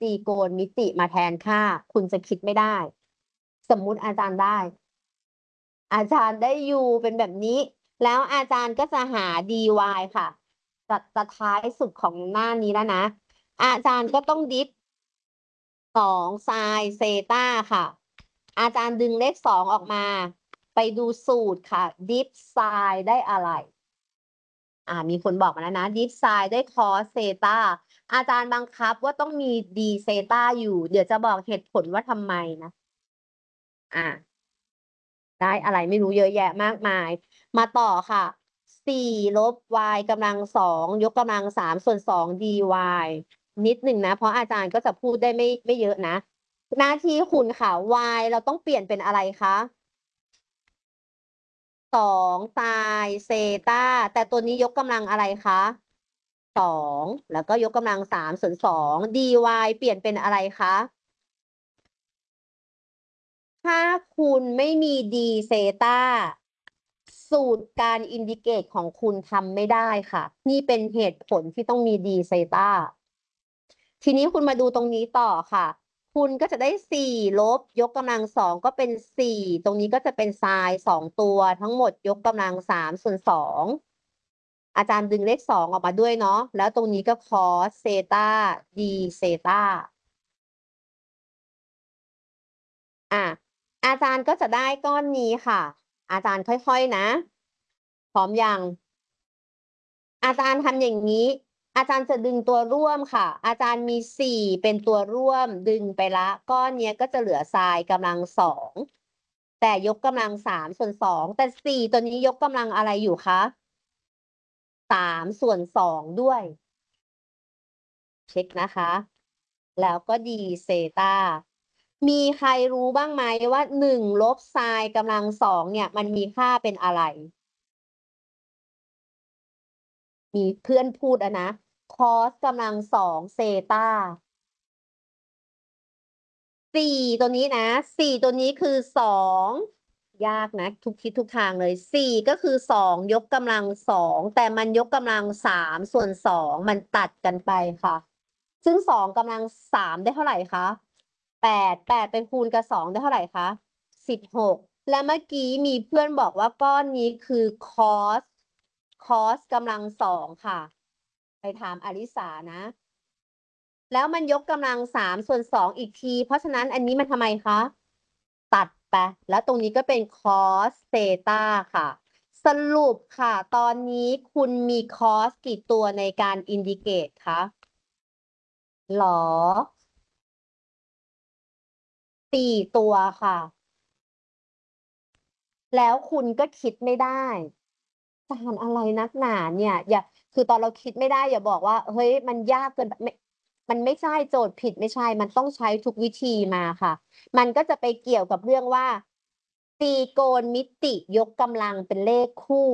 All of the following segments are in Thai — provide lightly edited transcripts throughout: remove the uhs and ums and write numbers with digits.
ตรีโกณมิติมาแทนค่าคุณจะคิดไม่ได้ สมมุติอาจารย์ได้ อาจารย์ได้ u เป็นแบบนี้ แล้วอาจารย์ก็จะหา dy ค่ะจะท้ายสุดของหน้านี้แล้วนะ อาจารย์ก็ต้องดิฟ2 ไซน์เซต้าค่ะ อาจารย์ดึงเลข2ออกมา ไปดูสูตรค่ะดิฟไซน์ได้อะไร มีคนบอกมาแล้วนะดิฟไซน์ได้คอสเซต้าอาจารย์บังคับว่าต้องมีดีเซต้าอยู่ เดี๋ยวจะบอกเหตุผลว่าทำไมนะ ได้อะไรไม่รู้เยอะแยะมากมาย มาต่อค่ะ4 ลบ y กำลัง2ยกกำลัง3ส่วน2 dy นิดหนึ่งนะ เพราะอาจารย์ก็จะพูดได้ไม่เยอะนะ หน้าที่คุณค่ะ y เราต้องเปลี่ยนเป็นอะไรคะ2 ไซน์เซต้าแต่ตัวนี้ยกกำลังอะไรคะ2แล้วก็ยกกำลัง3ส่วน2 dy เปลี่ยนเป็นอะไรคะถ้าคุณไม่มีดีเซต้าสูตรการอินดิเกตของคุณทำไม่ได้ค่ะ นี่เป็นเหตุผลที่ต้องมีดีเซต้าทีนี้คุณมาดูตรงนี้ต่อค่ะ คุณก็จะได้4ลบยกกำลัง2ก็เป็น4ตรงนี้ก็จะเป็นไซน์2ตัวทั้งหมดยกกำลัง3ส่วน2อาจารย์ดึงเลข2ออกมาด้วยเนาะแล้วตรงนี้ก็คอสเซต้าดีเซต้าอาจารย์ก็จะได้ก้อนนี้ค่ะ อาจารย์ค่อยๆนะ พร้อมยังอาจารย์ทำอย่างนี้ อาจารย์จะดึงตัวร่วมค่ะ อาจารย์มี4เป็นตัวร่วมดึงไปละก้อนนี้ก็จะเหลือไซน์กำลัง2แต่ยกกำลัง3ส่วน2แต่4ตัวนี้ยกกำลังอะไรอยู่คะ3ส่วน2ด้วย เช็คนะคะ แล้วก็ดีเซต้ามีใครรู้บ้างไหมว่า1ลบไซน์กำลัง2เนี่ยมันมีค่าเป็นอะไร มีเพื่อนพูดนะคอสกำลัง2เซต้า4ตัวนี้นะ4ตัวนี้คือ2ยากนะทุกทิศทุกทางเลย4ก็คือ2ยกกำลัง2แต่มันยกกำลัง3ส่วน2มันตัดกันไปค่ะ ซึ่ง2กำลัง3ได้เท่าไหร่คะ8ไปคูณกับ2ได้เท่าไหร่คะ16และเมื่อกี้มีเพื่อนบอกว่าก้อนนี้คือคอสกำลัง2ค่ะ ไปถามอลิสานะ แล้วมันยกกำลัง3ส่วน2อีกที เพราะฉะนั้นอันนี้มันทำไมคะ ตัดไป แล้วตรงนี้ก็เป็นคอสเซต้าค่ะ สรุปค่ะ ตอนนี้คุณมีคอสกี่ตัวในการอินดิเกตคะหรอ4ตัวค่ะ แล้วคุณก็คิดไม่ได้จานอะไรนักหนาเนี่ยอย่าคือตอนเราคิดไม่ได้อย่าบอกว่าเฮ้ยมันยากเกินไม่มันไม่ใช่โจทย์ผิดไม่ใช่มันต้องใช้ทุกวิธีมาค่ะ มันก็จะไปเกี่ยวกับเรื่องว่าตรีโกณมิติยกกำลังเป็นเลขคู่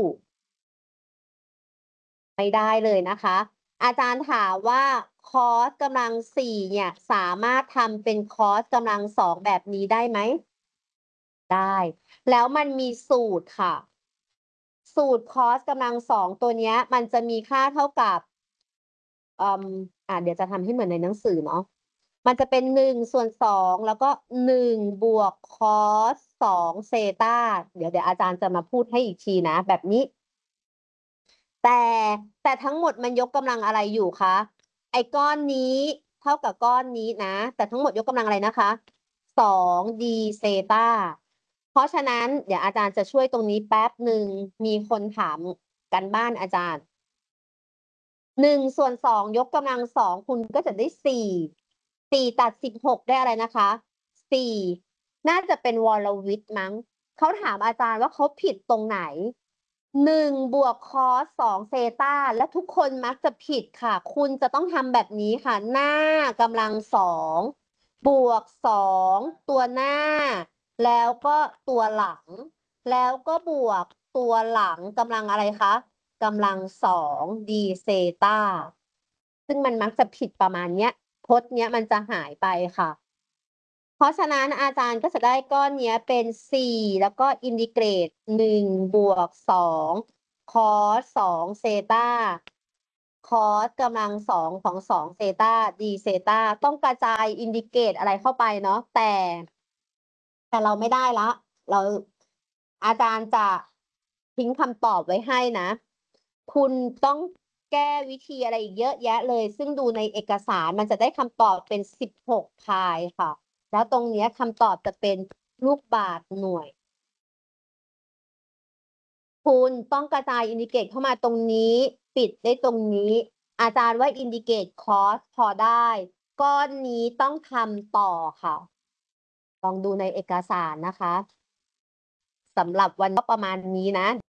ไม่ได้เลยนะคะ อาจารย์ถามว่าคอสกำลัง4เนี่ยสามารถทำเป็นคอสกำลัง2แบบนี้ได้ไหมได้ แล้วมันมีสูตรค่ะ สูตรคอสกำลัง2ตัวเนี้ยมันจะมีค่าเท่ากับเดี๋ยวจะทำให้เหมือนในหนังสือเนาะมันจะเป็น1ส่วน2แล้วก็1บวกคอส2เซต้าเดี๋ยวอาจารย์จะมาพูดให้อีกทีนะแบบนี้ แต่ทั้งหมดมันยกกำลังอะไรอยู่คะไอ้ก้อนนี้เท่ากับก้อนนี้นะ แต่ทั้งหมดยกกำลังอะไรนะคะ2ดีเซต้าเพราะฉะนั้นเดี๋ยวอาจารย์จะช่วยตรงนี้แป๊บหนึ่งมีคนถามกันบ้านอาจารย์1ส่วน2ยกกำลัง2คุณก็จะได้4ตัด16ได้อะไรนะคะ4น่าจะเป็นวรวิทย์มั้งเขาถามอาจารย์ว่าเขาผิดตรงไหน1บวกคอส2เซต้าและทุกคนมักจะผิดค่ะ คุณจะต้องทำแบบนี้ค่ะ หน้ากำลัง2บวก2ตัวหน้า แล้วก็ตัวหลัง แล้วก็บวกตัวหลังกำลังอะไรคะกำลัง2ดีเซต้าซึ่งมันมักจะผิดประมาณเนี้ยพจน์เนี้ยมันจะหายไปค่ะ เพราะฉะนั้นอาจารย์ก็จะได้ก้อนนี้เป็น4แล้วก็อินทิเกรต1บวก2คอส2เซต้าคอสกำลังสองของ2เซตาดีเซตาต้องกระจายอินดิเกตอะไรเข้าไปเนาะแต่เราไม่ได้ละเราอาจารย์จะทิ้งคำตอบไว้ให้นะ คุณต้องแก้วิธีอะไรอีกเยอะแยะเลย ซึ่งดูในเอกสารมันจะได้คำตอบเป็น16พายค่ะ แล้วตรงเนี้ยคำตอบจะเป็นลูกบาศก์หน่วย คุณต้องกระจายอินดิเกตเข้ามาตรงนี้ ปิดได้ตรงนี้ อาจารย์ว่าอินดิเกตคอสพอได้ ก้อนนี้ต้องทำต่อค่ะ ลองดูในเอกสารนะคะสำหรับวันก็ประมาณนี้นะ